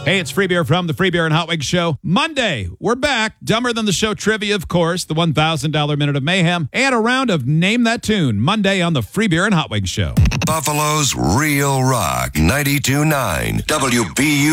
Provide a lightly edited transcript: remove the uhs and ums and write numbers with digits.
Hey, it's Free Beer from the Free Beer and Hot Wings Show. Monday, we're back. Dumber Than the Show trivia, of course, the $1,000 Minute of Mayhem, and a round of Name That Tune. Monday on the Free Beer and Hot Wings Show. Buffalo's Real Rock 92.9 WBU.